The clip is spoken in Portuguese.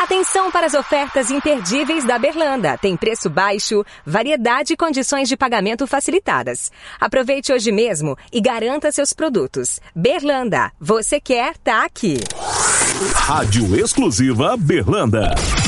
Atenção para as ofertas imperdíveis da Berlanda. Tem preço baixo, variedade e condições de pagamento facilitadas. Aproveite hoje mesmo e garanta seus produtos. Berlanda, você quer, tá aqui. Rádio Exclusiva Berlanda.